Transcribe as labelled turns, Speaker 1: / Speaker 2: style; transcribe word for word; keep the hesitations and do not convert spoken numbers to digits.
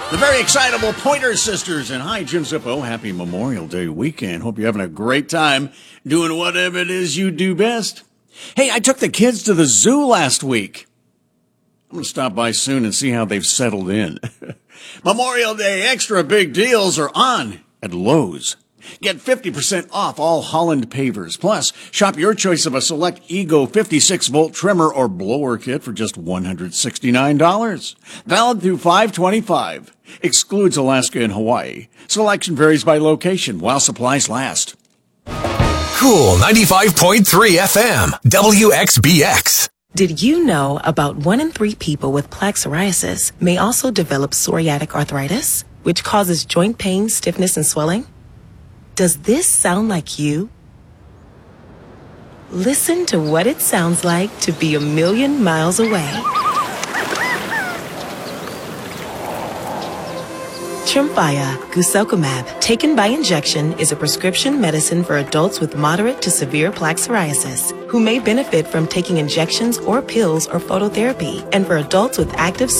Speaker 1: The very excitable Pointer Sisters. And hi, Jim Zippo. Happy Memorial Day weekend. Hope you're having a great time doing whatever it is you do best. Hey, I took the kids to the zoo last week. I'm going to stop by soon and see how they've settled in. Memorial Day extra big deals are on at Lowe's. Get fifty percent off all Holland pavers. Plus, shop your choice of a select Ego fifty-six volt trimmer or blower kit for just one hundred sixty-nine dollars. Valid through five twenty-five. Excludes Alaska and Hawaii. Selection varies by location while supplies last.
Speaker 2: Cool ninety-five point three F M, W X B X.
Speaker 3: Did you know about one in three people with plaque psoriasis may also develop psoriatic arthritis, which causes joint pain, stiffness, and swelling? Does this sound like you? Listen to what it sounds like to be a million miles away. Tremfya guselkumab, taken by injection, is a prescription medicine for adults with moderate to severe plaque psoriasis who may benefit from taking injections or pills or phototherapy, and for adults with active